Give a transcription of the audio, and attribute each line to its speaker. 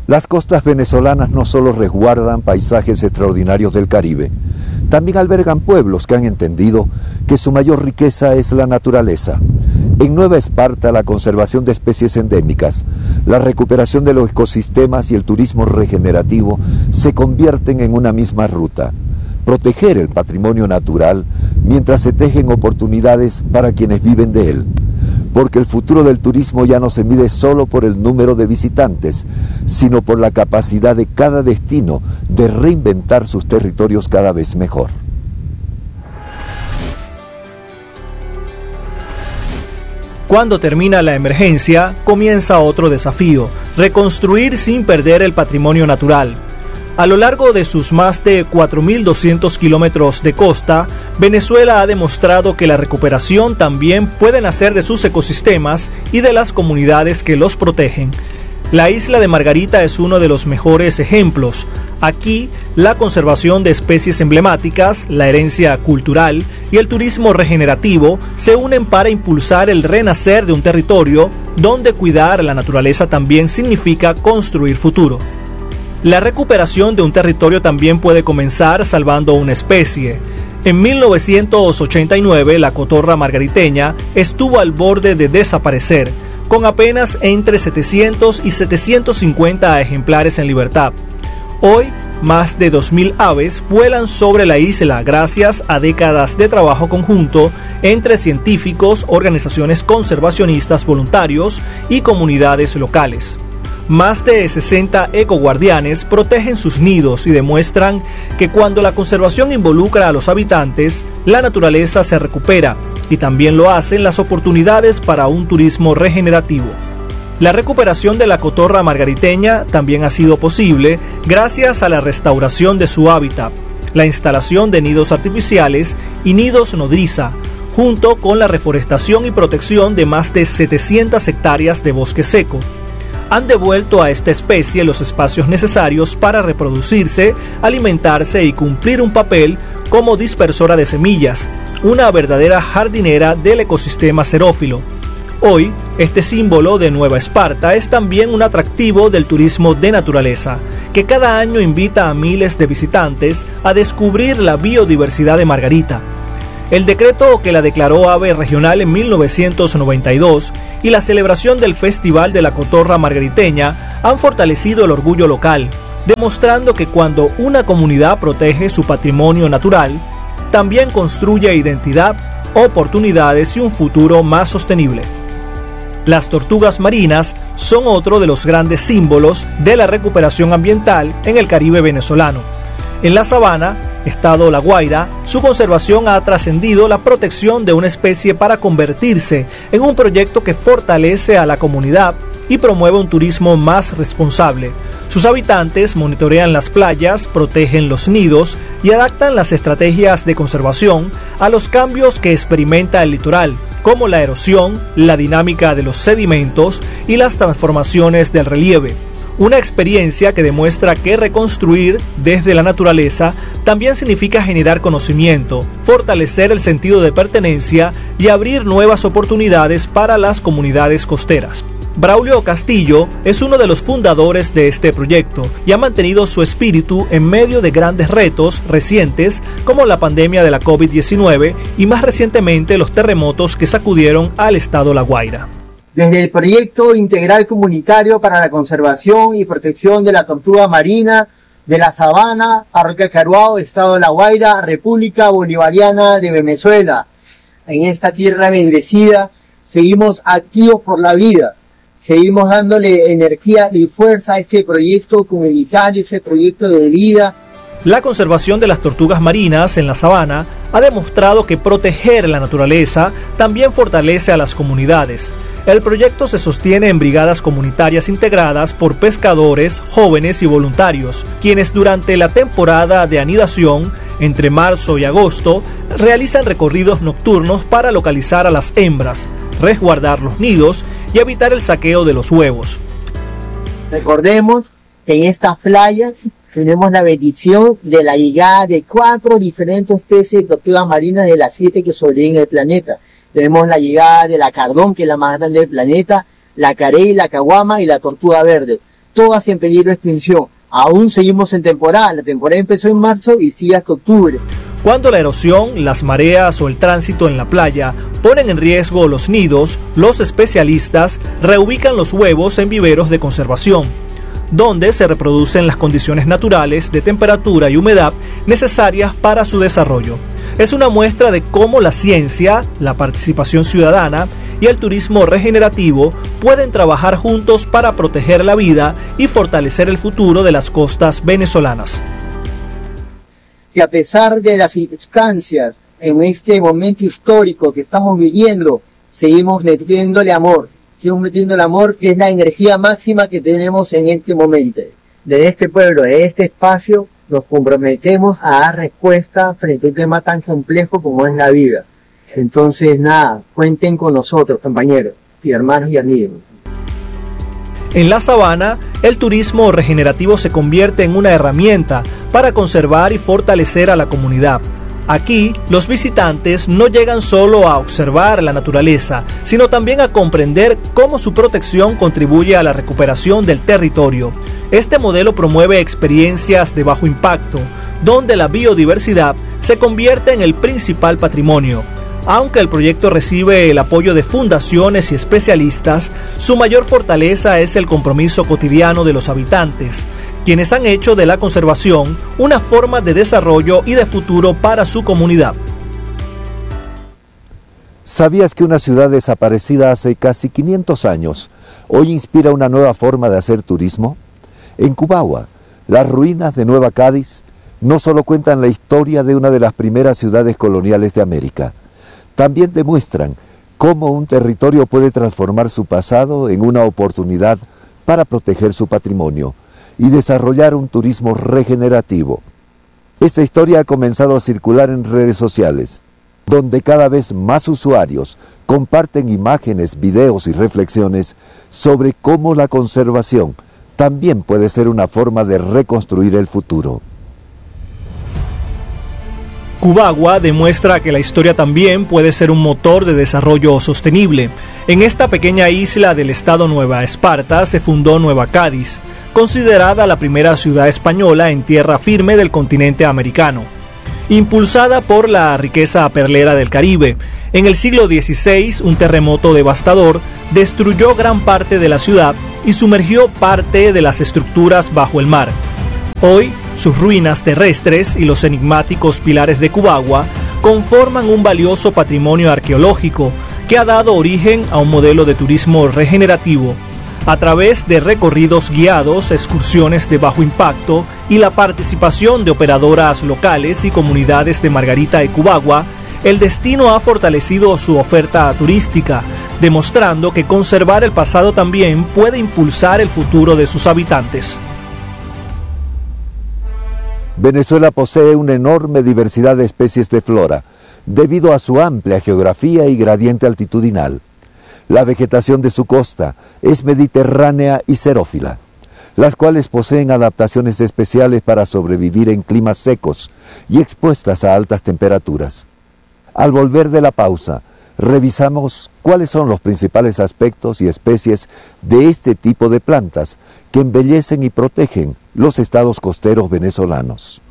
Speaker 1: Las costas venezolanas no solo resguardan paisajes extraordinarios del Caribe, también albergan pueblos que han entendido que su mayor riqueza es la naturaleza. En Nueva Esparta, la conservación de especies endémicas, la recuperación de los ecosistemas y el turismo regenerativo se convierten en una misma ruta. Proteger el patrimonio natural mientras se tejen oportunidades para quienes viven de él. Porque el futuro del turismo ya no se mide solo por el número de visitantes, sino por la capacidad de cada destino de reinventar sus territorios cada vez mejor.
Speaker 2: Cuando termina la emergencia, comienza otro desafío: reconstruir sin perder el patrimonio natural. A lo largo de sus más de 4.200 kilómetros de costa, Venezuela ha demostrado que la recuperación también puede nacer de sus ecosistemas y de las comunidades que los protegen. La isla de Margarita es uno de los mejores ejemplos. Aquí, la conservación de especies emblemáticas, la herencia cultural y el turismo regenerativo se unen para impulsar el renacer de un territorio donde cuidar la naturaleza también significa construir futuro. La recuperación de un territorio también puede comenzar salvando una especie. En 1989, la cotorra margariteña estuvo al borde de desaparecer, con apenas entre 700 y 750 ejemplares en libertad. Hoy, más de 2.000 aves vuelan sobre la isla gracias a décadas de trabajo conjunto entre científicos, organizaciones conservacionistas voluntarios y comunidades locales. Más de 60 ecoguardianes protegen sus nidos y demuestran que cuando la conservación involucra a los habitantes, la naturaleza se recupera, y también lo hacen las oportunidades para un turismo regenerativo. La recuperación de la cotorra margariteña también ha sido posible gracias a la restauración de su hábitat, la instalación de nidos artificiales y nidos nodriza, junto con la reforestación y protección de más de 700 hectáreas de bosque seco. Han devuelto a esta especie los espacios necesarios para reproducirse, alimentarse y cumplir un papel como dispersora de semillas, una verdadera jardinera del ecosistema xerófilo. Hoy, este símbolo de Nueva Esparta es también un atractivo del turismo de naturaleza, que cada año invita a miles de visitantes a descubrir la biodiversidad de Margarita. El decreto que la declaró ave regional en 1992 y la celebración del Festival de la Cotorra Margariteña han fortalecido el orgullo local, demostrando que cuando una comunidad protege su patrimonio natural, también construye identidad, oportunidades y un futuro más sostenible. Las tortugas marinas son otro de los grandes símbolos de la recuperación ambiental en el Caribe venezolano. En la sabana, estado La Guaira, su conservación ha trascendido la protección de una especie para convertirse en un proyecto que fortalece a la comunidad y promueve un turismo más responsable. Sus habitantes monitorean las playas, protegen los nidos y adaptan las estrategias de conservación a los cambios que experimenta el litoral, como la erosión, la dinámica de los sedimentos y las transformaciones del relieve. Una experiencia que demuestra que reconstruir desde la naturaleza también significa generar conocimiento, fortalecer el sentido de pertenencia y abrir nuevas oportunidades para las comunidades costeras. Braulio Castillo es uno de los fundadores de este proyecto y ha mantenido su espíritu en medio de grandes retos recientes como la pandemia de la COVID-19 y más recientemente los terremotos que sacudieron al estado La Guaira.
Speaker 3: Desde el proyecto integral comunitario para la conservación y protección de la tortuga marina de la sabana, Parroquia Caruao, estado de La Guaira, República Bolivariana de Venezuela. En esta tierra bendecida seguimos activos por la vida, seguimos dándole energía y fuerza a este proyecto comunitario, este proyecto de vida.
Speaker 2: La conservación de las tortugas marinas en la sabana ha demostrado que proteger la naturaleza también fortalece a las comunidades. El proyecto se sostiene en brigadas comunitarias integradas por pescadores, jóvenes y voluntarios, quienes durante la temporada de anidación, entre marzo y agosto, realizan recorridos nocturnos para localizar a las hembras, resguardar los nidos y evitar el saqueo de los huevos.
Speaker 3: Recordemos que en estas playas tenemos la bendición de la llegada de 4 diferentes especies de tortugas marinas de las 7 que sobreviven en el planeta. Tenemos la llegada de la cardón, que es la más grande del planeta, la carey, la caguama y la tortuga verde. todas en peligro de extinción. Aún seguimos en temporada, la temporada empezó en marzo y sigue hasta octubre.
Speaker 2: Cuando la erosión, las mareas o el tránsito en la playa ponen en riesgo los nidos, los especialistas reubican los huevos en viveros de conservación, donde se reproducen las condiciones naturales de temperatura y humedad necesarias para su desarrollo. Es una muestra de cómo la ciencia, la participación ciudadana y el turismo regenerativo pueden trabajar juntos para proteger la vida y fortalecer el futuro de las costas venezolanas.
Speaker 3: Que a pesar de las circunstancias en este momento histórico que estamos viviendo, seguimos metiéndole amor. Seguimos metiendo el amor, que es la energía máxima que tenemos en este momento. De este pueblo, de este espacio, nos comprometemos a dar respuesta frente a un tema tan complejo como es la vida. Entonces, nada, cuenten con nosotros, compañeros, y hermanos y amigos.
Speaker 2: En la sabana, el turismo regenerativo se convierte en una herramienta para conservar y fortalecer a la comunidad. Aquí, los visitantes no llegan solo a observar la naturaleza, sino también a comprender cómo su protección contribuye a la recuperación del territorio. Este modelo promueve experiencias de bajo impacto, donde la biodiversidad se convierte en el principal patrimonio. Aunque el proyecto recibe el apoyo de fundaciones y especialistas, su mayor fortaleza es el compromiso cotidiano de los habitantes, quienes han hecho de la conservación una forma de desarrollo y de futuro para su comunidad.
Speaker 1: ¿Sabías que una ciudad desaparecida hace casi 500 años hoy inspira una nueva forma de hacer turismo? En Cubagua, las ruinas de Nueva Cádiz no solo cuentan la historia de una de las primeras ciudades coloniales de América, también demuestran cómo un territorio puede transformar su pasado en una oportunidad para proteger su patrimonio y desarrollar un turismo regenerativo. Esta historia ha comenzado a circular en redes sociales, donde cada vez más usuarios comparten imágenes, videos y reflexiones sobre cómo la conservación también puede ser una forma de reconstruir el futuro.
Speaker 2: Cubagua demuestra que la historia también puede ser un motor de desarrollo sostenible. En esta pequeña isla del estado Nueva Esparta se fundó Nueva Cádiz, considerada la primera ciudad española en tierra firme del continente americano. Impulsada por la riqueza perlera del Caribe, en el siglo XVI un terremoto devastador destruyó gran parte de la ciudad y sumergió parte de las estructuras bajo el mar. Hoy, sus ruinas terrestres y los enigmáticos pilares de Cubagua conforman un valioso patrimonio arqueológico que ha dado origen a un modelo de turismo regenerativo a través de recorridos guiados, excursiones de bajo impacto y la participación de operadoras locales y comunidades de Margarita de Cubagua. El destino ha fortalecido su oferta turística, demostrando que conservar el pasado también puede impulsar el futuro de sus habitantes.
Speaker 1: Venezuela posee una enorme diversidad de especies de flora, debido a su amplia geografía y gradiente altitudinal. La vegetación de su costa es mediterránea y xerófila, las cuales poseen adaptaciones especiales para sobrevivir en climas secos y expuestas a altas temperaturas. Al volver de la pausa, revisamos cuáles son los principales aspectos y especies de este tipo de plantas que embellecen y protegen los estados costeros venezolanos.